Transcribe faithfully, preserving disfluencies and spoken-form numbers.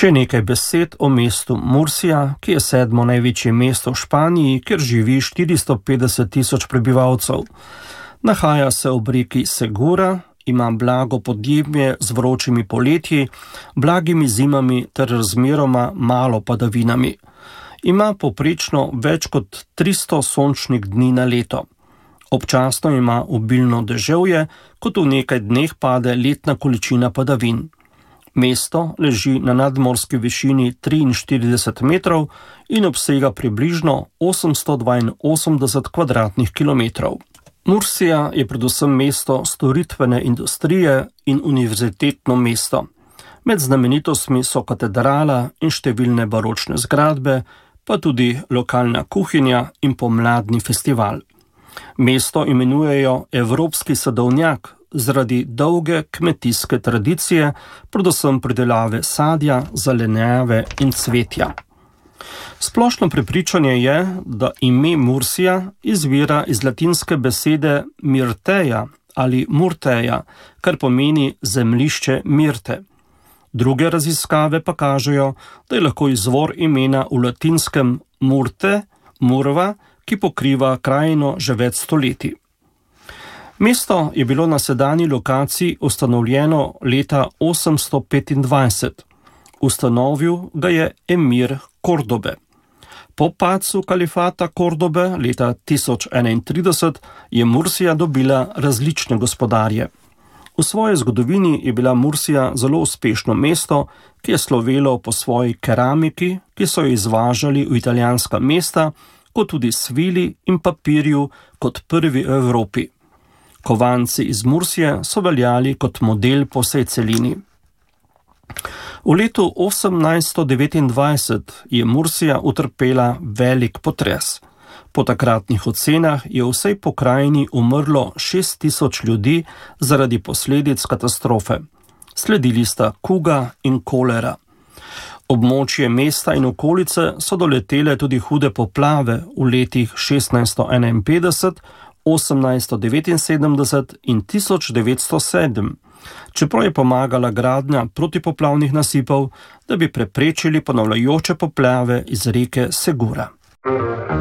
Še nekaj besed o mestu Mursija, ki je sedmo največje mesto v Španiji, kjer živi štiristo petdeset tisoč prebivalcev. Nahaja se ob reki Segura, ima blago podnebje z vročimi poletji, blagimi zimami ter razmeroma malo padavinami. Ima povprečno več kot tristo sončnih dni na leto. Občasno ima obilno deževje, kot v nekaj dneh pade letna količina padavin. Mesto leži na nadmorski višini triinštirideset metrov in obsega približno osemsto dvainosemdeset kvadratnih kilometrov. Mursija je predvsem mesto storitvene industrije in univerzitetno mesto. Med znamenitostmi so katedrala in številne baročne zgradbe, pa tudi lokalna kuhinja in pomladni festival. Mesto imenujejo Evropski sadovnjak zaradi dolge kmetijske tradicije, predvsem pridelave sadja, zelenjave in cvetja. Splošno prepričanje je, da ime Mursija izvira iz latinske besede mirteja ali murteja, kar pomeni zemljišče Mirte. Druge raziskave pa kažejo, da je lahko izvor imena v latinskem murte, murva, ki pokriva krajino že več stoletij. Mesto je bilo na sedanji lokaciji ustanovljeno leta osemsto petindvajset. Ustanovil ga je emir Kordobe. Po padcu kalifata Kordobe leta tisoč enaintrideset je Mursija dobila različne gospodarje. V svoji zgodovini je bila Mursija zelo uspešno mesto, ki je slovelo po svoji keramiki, ki so jo izvažali v italijanska mesta, kot tudi svili in papirju kot prvi v Evropi. Kovanci iz Mursije so veljali kot model po vsej celini. V letu osemnajststo devetindvajset je Mursija utrpela velik potres. Po takratnih ocenah je v vsej pokrajini umrlo šest tisoč ljudi zaradi posledic katastrofe. Sledili sta kuga in kolera. Območje mesta in okolice so doletele tudi hude poplave v letih šestnajststo enainpetdeset, osemnajststo devetinsedemdeset in tisoč devetsto sedem, čeprav je pomagala gradnja protipoplavnih nasipov, da bi preprečili ponavljajoče poplave iz reke Segura.